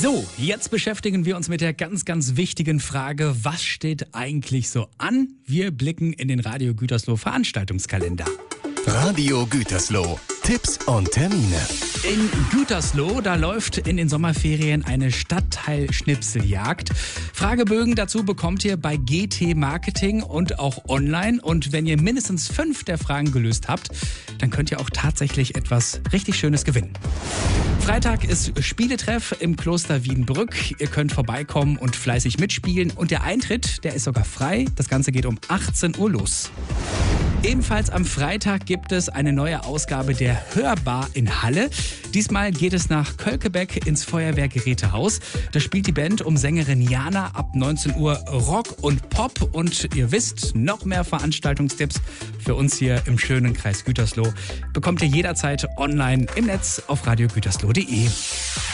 So, jetzt beschäftigen wir uns mit der ganz, ganz wichtigen Frage, was steht eigentlich so an? Wir blicken in den Radio Gütersloh Veranstaltungskalender. Radio Gütersloh. Tipps und Termine. In Gütersloh, da läuft in den Sommerferien eine Stadtteil-Schnipseljagd. Fragebögen dazu bekommt ihr bei GT Marketing und auch online. Und wenn ihr mindestens 5 der Fragen gelöst habt, dann könnt ihr auch tatsächlich etwas richtig Schönes gewinnen. Freitag ist Spieletreff im Kloster Wiedenbrück. Ihr könnt vorbeikommen und fleißig mitspielen. Und der Eintritt, der ist sogar frei. Das Ganze geht um 18 Uhr los. Ebenfalls am Freitag gibt es eine neue Ausgabe der Hörbar in Halle. Diesmal geht es nach Kölkebeck ins Feuerwehrgerätehaus. Da spielt die Band um Sängerin Jana ab 19 Uhr Rock und Pop. Und ihr wisst, noch mehr Veranstaltungstipps für uns hier im schönen Kreis Gütersloh bekommt ihr jederzeit online im Netz auf radiogütersloh.de.